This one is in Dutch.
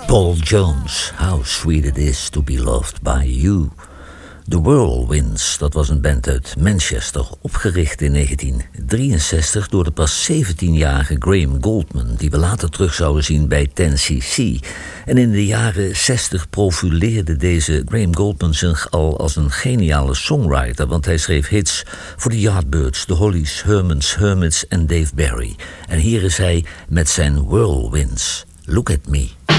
Paul Jones, How Sweet It Is To Be Loved By You. The Whirlwinds, dat was een band uit Manchester, opgericht in 1963 door de pas 17-jarige Graham Gouldman, die we later terug zouden zien bij 10cc. En in de jaren 60 profileerde deze Graham Gouldman zich al als een geniale songwriter, want hij schreef hits voor de Yardbirds, de Hollies, Hermans, Hermits en Dave Barry. En hier is hij met zijn Whirlwinds. Look at Me.